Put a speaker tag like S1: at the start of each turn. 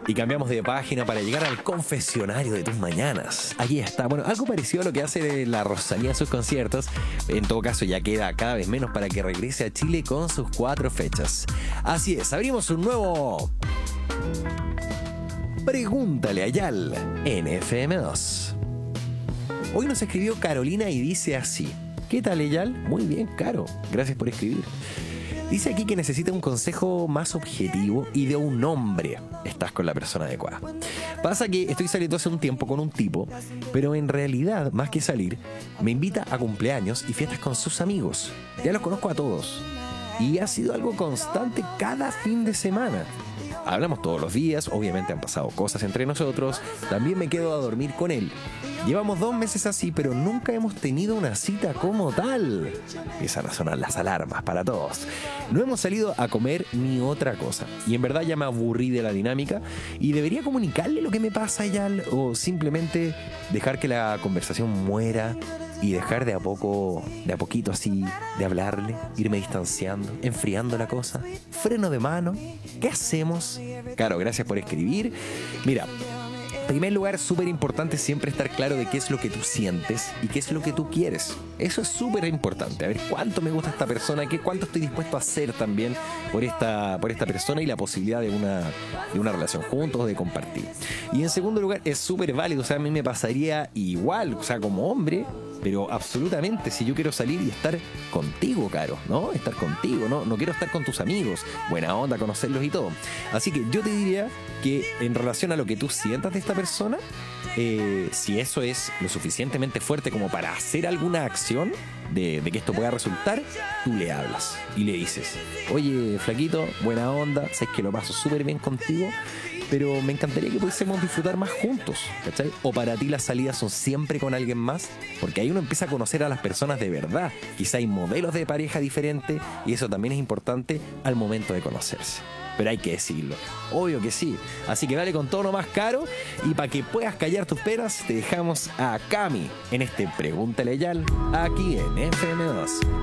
S1: Y cambiamos de página para llegar al confesionario de tus mañanas. Aquí está, bueno, algo parecido a lo que hace la Rosalía en sus conciertos. En todo caso, ya queda cada vez menos para que regrese a Chile con sus 4 fechas. Así es, abrimos un nuevo... Pregúntale a Yal en FM2. Hoy nos escribió Carolina y dice así. ¿Qué tal, Yal? Muy bien, Caro. Gracias por escribir. Dice aquí que necesita un consejo más objetivo y de un hombre. Estás con la persona adecuada. Pasa que estoy saliendo hace un tiempo con un tipo, pero en realidad, más que salir, me invita a cumpleaños y fiestas con sus amigos. Ya los conozco a todos. Y ha sido algo constante cada fin de semana. Hablamos todos los días, obviamente han pasado cosas entre nosotros. También me quedo a dormir con él. Llevamos 2 meses así, pero nunca hemos tenido una cita como tal. Empiezan a sonar las alarmas para todos. No hemos salido a comer ni otra cosa. Y en verdad ya me aburrí de la dinámica. Y debería comunicarle lo que me pasa a Yal, o simplemente dejar que la conversación muera y dejar de a poquito así, de hablarle, irme distanciando, enfriando la cosa. Freno de mano. ¿Qué hacemos? Caro, gracias por escribir. Mira, en primer lugar, súper importante siempre estar claro de qué es lo que tú sientes y qué es lo que tú quieres. Eso es súper importante. A ver cuánto me gusta esta persona, cuánto estoy dispuesto a hacer también por esta persona y la posibilidad de una relación juntos, de compartir. Y en segundo lugar, es súper válido. O sea, a mí me pasaría igual, o sea, como hombre, pero absolutamente, si yo quiero salir y estar contigo, Caro, ¿no? Estar contigo, no quiero estar con tus amigos. Buena onda, conocerlos y todo. Así que yo te diría que en relación a lo que tú sientas de esta persona, si eso es lo suficientemente fuerte como para hacer alguna acción de que esto pueda resultar, tú le hablas y le dices: oye, flaquito, buena onda, sé que lo paso súper bien contigo, pero me encantaría que pudiésemos disfrutar más juntos, ¿cachai? O para ti las salidas son siempre con alguien más, porque ahí uno empieza a conocer a las personas de verdad. Quizá hay modelos de pareja diferentes y eso también es importante al momento de conocerse. Pero hay que decirlo, obvio que sí. Así que dale con todo nomás, Caro. Y para que puedas callar tus penas, te dejamos a Cami en este Pregúntale a Yal, aquí en FM2.